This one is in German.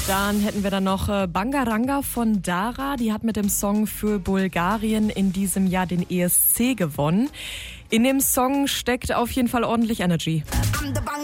Dann hätten wir dann noch Bangaranga von Dara. Die hat mit dem Song für Bulgarien in diesem Jahr den ESC gewonnen. In dem Song steckt auf jeden Fall ordentlich Energy.